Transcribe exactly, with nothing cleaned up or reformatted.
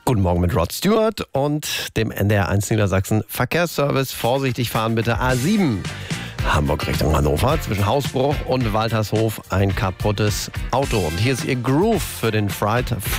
Guten Morgen mit Rod Stewart und dem N D R eins Niedersachsen Verkehrsservice. Vorsichtig fahren bitte. A sieben, Hamburg Richtung Hannover, zwischen Hausbruch und Waltershof ein kaputtes Auto. Und hier ist Ihr Groove für den Friday.